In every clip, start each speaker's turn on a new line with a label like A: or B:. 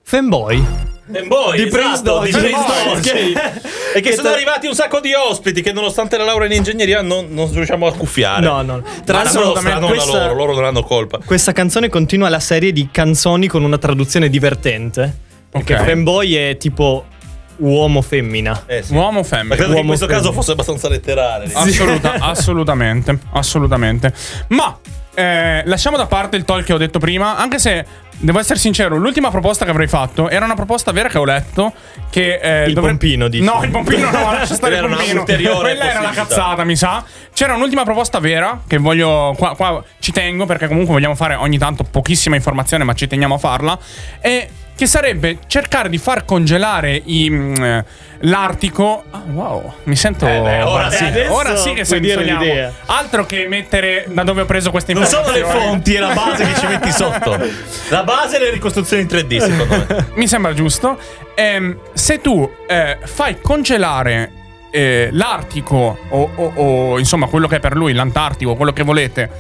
A: Fanboy
B: Fanboy,
A: di Prince Dodgy.
B: E che sono arrivati un sacco di ospiti che nonostante la laurea in ingegneria non riusciamo a cuffiare.
A: No. Tra l'altro
B: non loro non hanno colpa.
A: Questa canzone continua la serie di canzoni con una traduzione divertente. Perché Fanboy è tipo uomo femmina.
B: Sì.
C: Uomo femmina.
B: Ma credo che in questo
A: femmina.
B: caso fosse abbastanza letterale.
C: Assolutamente. Ma lasciamo da parte il talk che ho detto prima, anche se devo essere sincero, l'ultima proposta che avrei fatto era una proposta vera che ho letto. Che
A: il pompino, dici?
C: No, il pompino no, lascia stare il pompino. Quella era la cazzata, mi sa. C'era un'ultima proposta vera che voglio. Qua ci tengo, perché comunque vogliamo fare ogni tanto pochissima informazione, ma ci teniamo a farla. E che sarebbe cercare di far congelare l'Artico. Wow, mi sento.
B: Ora
C: sì che se sogniamo.
A: l'idea.
C: Altro che mettere da dove ho preso queste
B: Non sono
C: informazioni.
B: le fonti, è la base che ci metti sotto. La base è le ricostruzioni in 3D, secondo me.
C: Mi sembra giusto. Se tu fai congelare l'Artico o insomma quello che è per lui l'Antartico, quello che volete,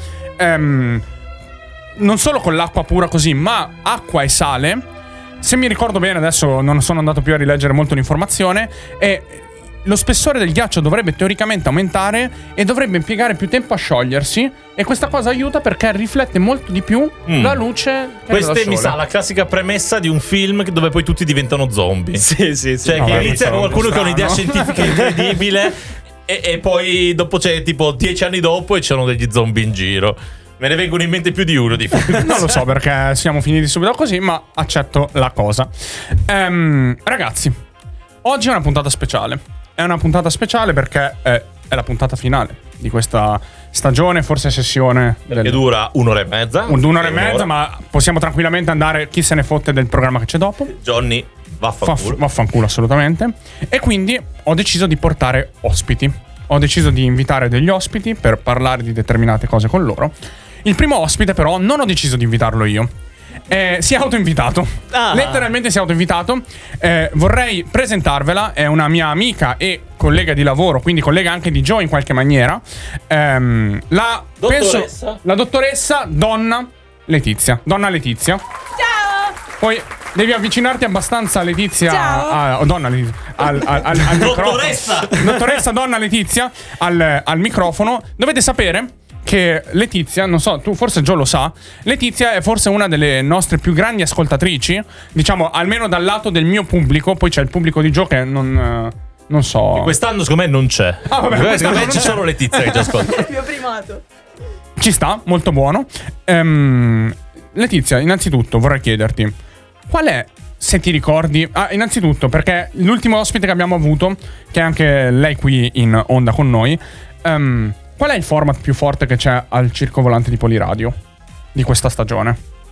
C: non solo con l'acqua pura così, ma acqua e sale. Se mi ricordo bene, adesso non sono andato più a rileggere molto l'informazione, lo spessore del ghiaccio dovrebbe teoricamente aumentare e dovrebbe impiegare più tempo a sciogliersi, e questa cosa aiuta perché riflette molto di più la luce che
B: Questa
C: dal
B: mi
C: sole.
B: sa la classica premessa di un film dove poi tutti diventano zombie.
A: Sì.
B: Cioè,
C: No,
B: che
C: beh,
B: inizia con
C: mi
B: qualcuno che ha
C: strano.
B: un'idea scientifica incredibile e poi dopo c'è tipo 10 anni dopo e c'erano degli zombie in giro. Me ne vengono in mente più di uno di film.
C: Non lo so perché siamo finiti subito così, ma accetto la cosa. Ragazzi, oggi è una puntata speciale. È una puntata speciale perché è la puntata finale di questa stagione, forse sessione
B: Che dura un'ora e mezza.
C: un'ora e mezza, ma possiamo tranquillamente andare, chi se ne fotte del programma che c'è dopo.
B: Johnny, vaffanculo.
C: Vaffanculo assolutamente. E quindi ho deciso di portare ospiti. Ho deciso di invitare degli ospiti per parlare di determinate cose con loro. Il primo ospite però non ho deciso di invitarlo io. Si è autoinvitato. Letteralmente si è autoinvitato. Vorrei presentarvela. È una mia amica e collega di lavoro, quindi collega anche di Joe in qualche maniera. La dottoressa Donna Letizia. Donna Letizia.
D: Ciao!
C: Poi devi avvicinarti abbastanza, Letizia.
D: Ciao.
C: Donna Letizia. Al
B: Dottoressa!
C: Dottoressa Donna Letizia al microfono. Dovete sapere che Letizia, non so, tu forse Gio lo sa, Letizia è forse una delle nostre più grandi ascoltatrici, diciamo almeno dal lato del mio pubblico. Poi c'è il pubblico di Gio che non so.
B: Quest'anno secondo me non c'è.
C: Vabbè,
B: Secondo
C: quest'anno
B: me
C: non
B: c'è
C: c'è.
B: solo Letizia che ci ascolta.
D: Il mio primato.
C: Ci sta, molto buono. Letizia, innanzitutto vorrei chiederti qual è, se ti ricordi, innanzitutto perché l'ultimo ospite che abbiamo avuto, che è anche lei qui in onda con noi, qual è il format più forte che c'è al Circo Volante di Poliradio di questa stagione?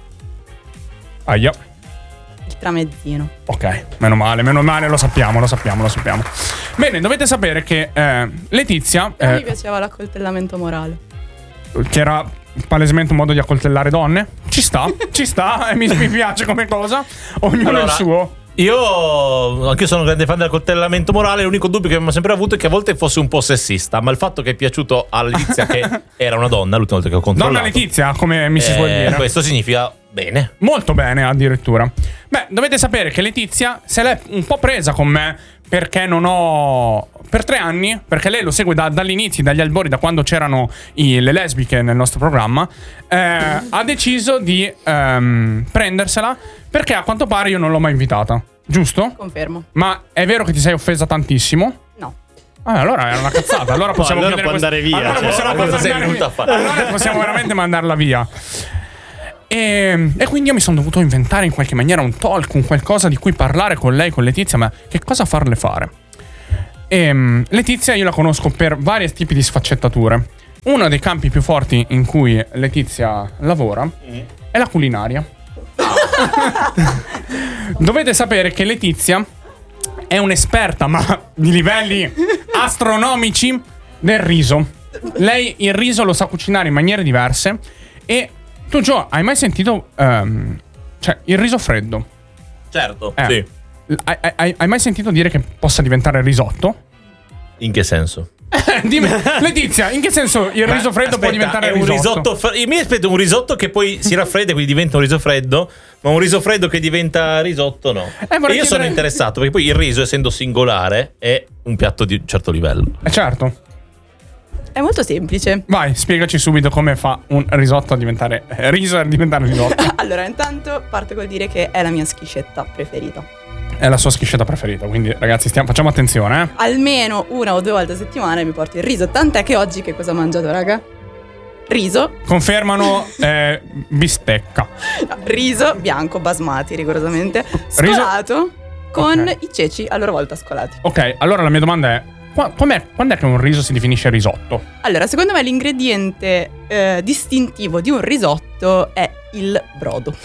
C: Aia.
D: Il tramezzino.
C: Ok, meno male, lo sappiamo. Bene, dovete sapere che Letizia,
D: A me piaceva l'accoltellamento morale.
C: che era palesemente un modo di accoltellare donne, ci sta, e mi piace come cosa, ognuno
B: Allora,
C: il suo.
B: Io anche sono un grande fan del coltellamento morale. L'unico dubbio che abbiamo sempre avuto è che a volte fosse un po' sessista, ma il fatto che è piaciuto a Letizia che era una donna l'ultima volta che ho controllato.
C: Donna Letizia, come mi si suol dire.
B: Questo significa bene.
C: Molto bene addirittura. Beh, dovete sapere che Letizia se l'è un po' presa con me perché non ho... Per 3 anni, perché lei lo segue dall'inizio, dagli albori, da quando c'erano le lesbiche nel nostro programma, ha deciso di prendersela perché a quanto pare io non l'ho mai invitata. Giusto?
D: Confermo.
C: Ma è vero che ti sei offesa tantissimo?
D: No.
C: Allora era una cazzata. Allora possiamo
A: allora
C: chiudere
A: può andare via,
C: Allora
A: cioè,
C: possiamo
B: cosa sei
C: andare
B: venuta a fare?
C: Allora possiamo veramente mandarla via. E quindi io mi sono dovuto inventare in qualche maniera un talk, un qualcosa di cui parlare con lei, con Letizia, ma che cosa farle fare? Letizia io la conosco per vari tipi di sfaccettature. Uno dei campi più forti in cui Letizia lavora è la culinaria. Dovete sapere che Letizia è un'esperta, ma di livelli astronomici, del riso. Lei il riso lo sa cucinare in maniere diverse. E tu, Gio, hai mai sentito cioè il riso freddo?
B: Certo,
C: Hai mai sentito dire che possa diventare risotto?
B: In che senso?
C: Dimmi, Letizia, in che senso il riso freddo può diventare
B: un
C: risotto?
B: Io mi aspetto un risotto che poi si raffredda, quindi diventa un riso freddo, ma un riso freddo che diventa risotto no. E io sono interessato perché poi il riso, essendo singolare, è un piatto di un certo livello.
C: Certo.
D: È molto semplice.
C: Vai, spiegaci subito come fa un risotto a diventare riso a diventare risotto.
D: Allora, intanto parto col dire che è la mia schiscetta preferita.
C: È la sua schiscetta preferita, quindi ragazzi facciamo attenzione, eh.
D: Almeno 1 o 2 volte a settimana mi porto il riso. Tant'è che oggi che cosa ho mangiato, raga? Riso.
C: Confermano bistecca.
D: No, riso bianco basmati rigorosamente scolato con i ceci a loro volta scolati.
C: Ok, allora la mia domanda è: quando è che un riso si definisce risotto?
D: Allora, secondo me l'ingrediente distintivo di un risotto è il brodo.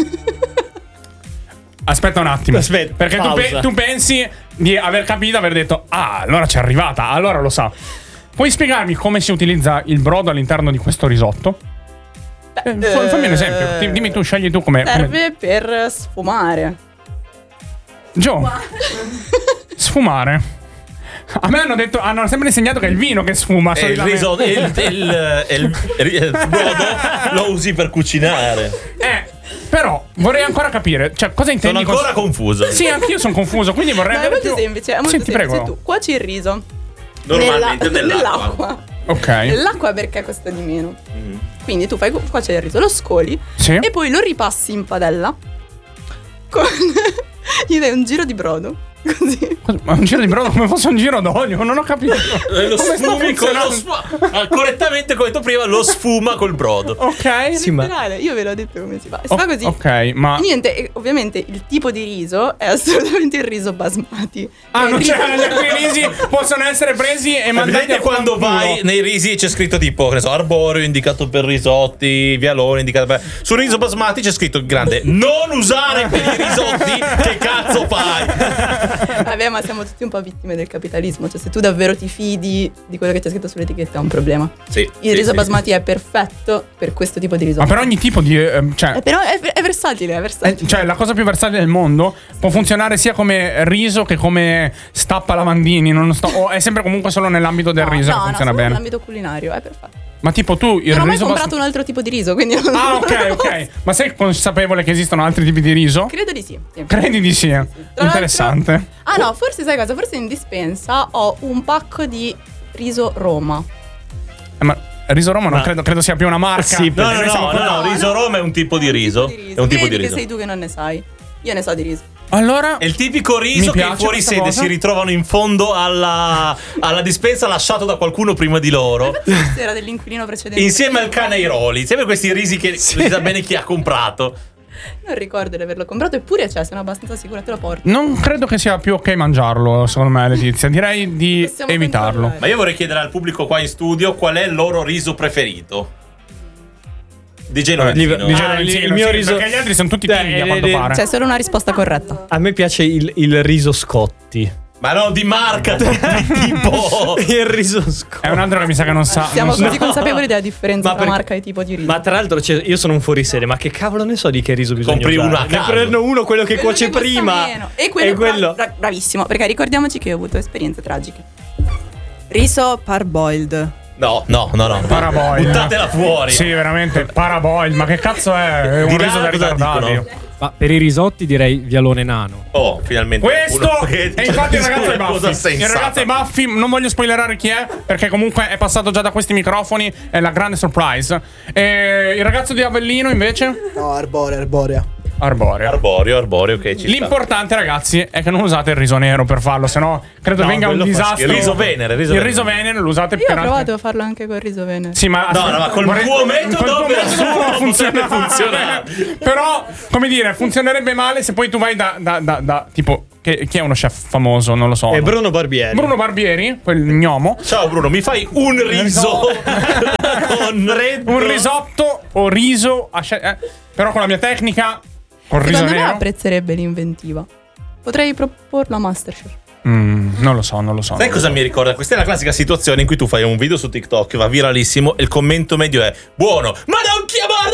C: Aspetta un attimo.
A: Aspetta,
C: perché tu pensi di aver capito, aver detto allora c'è arrivata, allora lo sa. Puoi spiegarmi come si utilizza il brodo all'interno di questo risotto? Fammi un esempio. Dimmi tu, scegli tu come.
D: Serve per sfumare.
C: Gio. Sfumare. A me hanno sempre insegnato che è il vino che sfuma.
B: Il risotto, il brodo lo usi per cucinare.
C: Però vorrei ancora capire, cioè, cosa intendi?
B: Sono ancora confuso.
C: Sì, anch'io sono confuso, quindi vorrei
D: No, è molto semplice, è molto semplice.
C: Prego.
D: Tu cuoci il riso
B: normalmente nell'acqua.
C: Ok.
D: Nell'acqua perché costa di meno. Quindi tu fai cuocere il riso, lo scoli e poi lo ripassi in padella con gli dai un giro di brodo. Così.
C: Ma un giro di brodo come fosse un giro d'olio, non ho capito.
B: Lo sfumi correttamente come ho detto prima, lo sfuma col brodo.
C: Ok.
D: Sì, io ve l'ho detto come si fa. Si fa così.
C: Ok, ma
D: niente, ovviamente il tipo di riso è assolutamente il riso basmati.
C: non c'è i risi possono essere presi e mandati a
B: quando vai nei risi c'è scritto tipo, che ne so, arboreo indicato per risotti, vialone indicato per. Sul riso basmati c'è scritto in grande: non usare per i risotti, che cazzo fai?
D: Vabbè, ma siamo tutti un po' vittime del capitalismo. Cioè, se tu davvero ti fidi di quello che c'è scritto sull'etichetta, è un problema. Il riso basmati è perfetto per questo tipo di risotto.
C: Ma per ogni tipo di.
D: Però è versatile, è versatile.
C: Cioè, la cosa più versatile del mondo può funzionare sia come riso che come stappa lavandini. O è sempre comunque solo nell'ambito del riso che funziona bene.
D: Nell'ambito culinario, è perfetto.
C: Ma tipo tu il
D: non ho mai
C: riso
D: comprato un altro tipo di riso, quindi non
C: ok. Ma sei consapevole che esistono altri tipi di riso?
D: Credo di sì.
C: Credi di sì? Interessante.
D: No, forse sai cosa? Forse in dispensa ho un pacco di riso Roma.
C: Ma riso Roma non credo sia più una marca.
B: Sì, no, riso Roma è un tipo di riso. È un tipo di riso.
D: Che sei tu che non ne sai. Io ne so di riso.
C: Allora,
B: è il tipico riso che fuori sede si ritrovano in fondo alla dispensa, lasciato da qualcuno prima di loro.
D: Era dell'inquilino precedente.
B: Insieme al Caneiroli. Sempre questi risi che si sa bene chi ha comprato.
D: Non ricordo di averlo comprato, eppure sono abbastanza sicura, te lo porto.
C: Non credo che sia più ok mangiarlo, secondo me, Letizia. Direi di evitarlo.
B: Ma io vorrei chiedere al pubblico qua in studio qual è il loro riso preferito. Di Genovesino.
C: Il mio riso. Perché gli altri sono tutti pigli, a quanto pare.
D: C'è solo una risposta corretta.
A: A me piace il riso Scotti.
B: Ma no, di marca, di tipo.
A: Il riso Scotti.
C: È un altro che mi sa che non sa.
D: Siamo così consapevoli della differenza tra marca e tipo di riso.
A: Ma tra l'altro io sono un fuorisede, ma che cavolo ne so di che riso bisogna
B: compri
A: usare?
B: Uno a caso.
A: Ne prendo uno, quello che cuoce prima.
D: E quello. Bravissimo, perché ricordiamoci che ho avuto esperienze tragiche.
E: Riso parboiled.
B: No.
C: Paraboil.
B: Buttatela fuori.
C: Sì, veramente. Paraboil. Ma che cazzo è un riso da ritardati?
F: Ma per i risotti direi vialone nano.
B: Oh, finalmente.
C: Questo! E infatti il ragazzo ai baffi. Il ragazzo ai baffi, non voglio spoilerare chi è, perché comunque è passato già da questi microfoni. È la grande surprise. E il ragazzo di Avellino invece?
G: No, arborea.
B: Arborio, ok.
C: L'importante, ragazzi, è che non usate il riso nero per farlo, sennò credo venga un disastro.
B: Il riso Venere.
C: Il riso Venere lo usate
D: per. Io ho provato a farlo anche col riso Venere.
C: Sì, ma
B: ma col tuo metodo
C: non funziona. Però, come dire, funzionerebbe male se poi tu vai da tipo. Chi è uno chef famoso? Non lo so.
A: È Bruno Barbieri.
C: Bruno Barbieri, quel gnomo.
B: Ciao Bruno, mi fai un riso con
C: un risotto o riso però con la mia tecnica.
D: Secondo me apprezzerebbe l'inventiva. Potrei proporlo a Masterchef.
C: Non lo so.
B: Sai cosa mi ricorda? Questa è la classica situazione in cui tu fai un video su TikTok, va viralissimo e il commento medio è: buono, ma non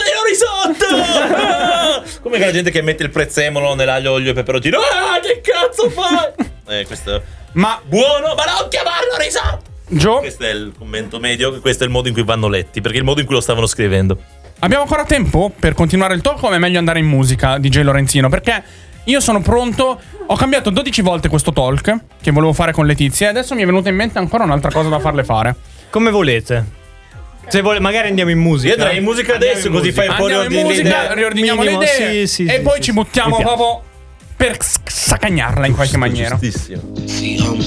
B: chiamatelo risotto! Come la gente che mette il prezzemolo nell'aglio, olio e peperoncino. Ah, che cazzo fai? Questo.
C: Ma
B: buono, ma non chiamarlo risotto.
C: Gio,
B: Questo è il commento medio, questo è il modo in cui vanno letti, perché è il modo in cui lo stavano scrivendo.
C: abbiamo ancora tempo per continuare il talk o è meglio andare in musica, DJ Lorenzino? Perché io sono pronto. Ho cambiato 12 volte questo talk che volevo fare con Letizia e adesso mi è venuta in mente ancora un'altra cosa da farle fare.
A: Come volete. Se magari andiamo in musica.
B: Io andrei in musica adesso, così fai un po'
C: Andiamo in musica, riordiniamo le idee e poi ci buttiamo proprio per saccagnarla in qualche maniera.
B: Giustissimo.
G: See, I'm